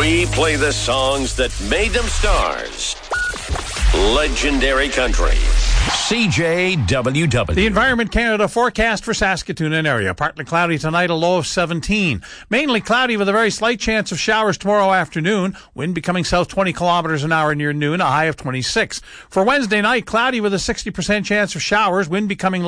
We play the songs that made them stars. Legendary Country. CJWW. The Environment Canada forecast for Saskatoon and area. Partly cloudy tonight, a low of 17. Mainly cloudy with a very slight chance of showers tomorrow afternoon. Wind becoming south 20 kilometers an hour near noon, a high of 26. For Wednesday night, cloudy with a 60% chance of showers. Wind becoming